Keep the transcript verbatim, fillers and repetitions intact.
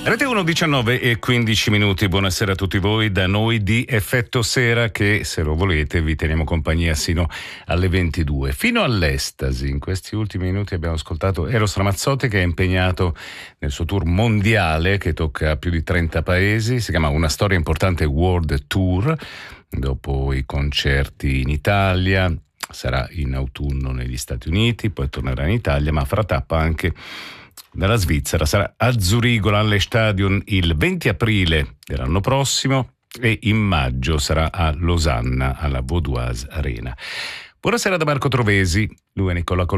Rete uno diciannove e quindici minuti, buonasera a tutti voi da noi di Effetto Sera che, se lo volete, vi teniamo compagnia sino alle ventidue, fino all'estasi. In questi ultimi minuti abbiamo ascoltato Eros Ramazzotti, che è impegnato nel suo tour mondiale che tocca più di trenta paesi, si chiama Una storia importante World Tour. Dopo i concerti in Italia sarà in autunno negli Stati Uniti, poi tornerà in Italia, ma farà tappa anche dalla Svizzera. Sarà a Zurigo, all'Stadion, il venti aprile dell'anno prossimo e in maggio sarà a Losanna alla Vaudoise Arena. Buonasera da Marco Trovesi, lui è Nicola Col-